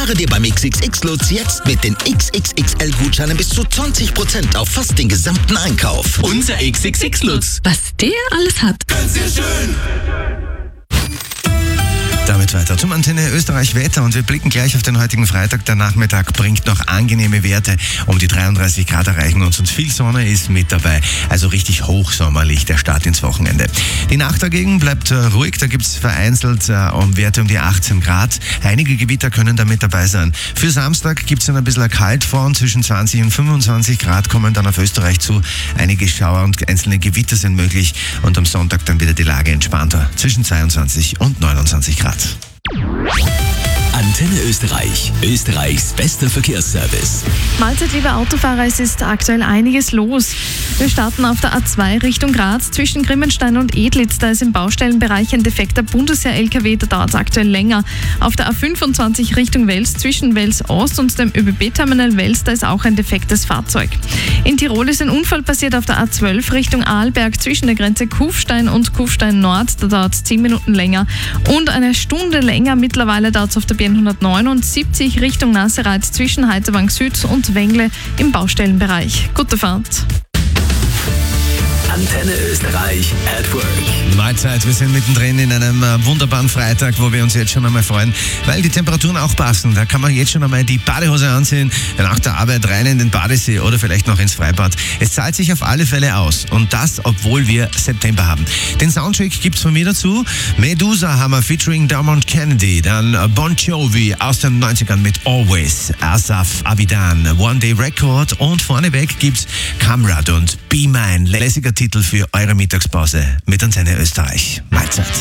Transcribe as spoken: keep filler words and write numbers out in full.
Spare dir beim X X X-Lutz jetzt mit den X X X L-Gutscheinen bis zu zwanzig Prozent auf fast den gesamten Einkauf. Unser X X X-Lutz. Was der alles hat. Ganz sehr schön. Damit weiter zum Antenne Österreich Wetter und wir blicken gleich auf den heutigen Freitag. Der Nachmittag bringt noch angenehme Werte, um die dreiunddreißig Grad erreichen uns und viel Sonne ist mit dabei. Also richtig hochsommerlich der Start ins Wochenende. Die Nacht dagegen bleibt äh, ruhig, da gibt es vereinzelt äh, um Werte um die achtzehn Grad. Einige Gewitter können da mit dabei sein. Für Samstag gibt es dann ein bisschen Kaltfront, zwischen zwanzig und fünfundzwanzig Grad kommen dann auf Österreich zu. Einige Schauer und einzelne Gewitter sind möglich und am Sonntag dann wieder die Lage entspannter, zwischen zweiundzwanzig und neunundzwanzig Grad. Antenne Österreich, Österreichs bester Verkehrsservice. Mahlzeit, liebe Autofahrer, es ist aktuell einiges los. Wir starten auf der A zwei Richtung Graz zwischen Grimmenstein und Edlitz. Da ist im Baustellenbereich ein defekter Bundesheer-L K W, da dauert es aktuell länger. Auf der A fünfundzwanzig Richtung Wels zwischen Wels Ost und dem ÖBB-Terminal Wels, da ist auch ein defektes Fahrzeug. In Tirol ist ein Unfall passiert auf der A zwölf Richtung Arlberg zwischen der Grenze Kufstein und Kufstein Nord. Da dauert es zehn Minuten länger. Und eine Stunde länger mittlerweile dauert es auf der B hundertneunundsiebzig Richtung Nassereit zwischen Heizerbank Süd und Wengle im Baustellenbereich. Gute Fahrt. Antenne Österreich at Work. Mahlzeit, wir sind mittendrin in einem äh, wunderbaren Freitag, wo wir uns jetzt schon einmal freuen, weil die Temperaturen auch passen. Da kann man jetzt schon einmal die Badehose anziehen, nach der Arbeit rein in den Badesee oder vielleicht noch ins Freibad. Es zahlt sich auf alle Fälle aus und das, obwohl wir September haben. Den Soundtrack gibt's von mir dazu. Medusa haben wir featuring Dermot Kennedy, dann Bon Jovi aus den neunzigern mit Always, Asaf Avidan, One Day Record und vorneweg gibt's Kamrad und Be Mine, lässiger Titel für eure Mittagspause mit Antenne Österreich. Mahlzeit.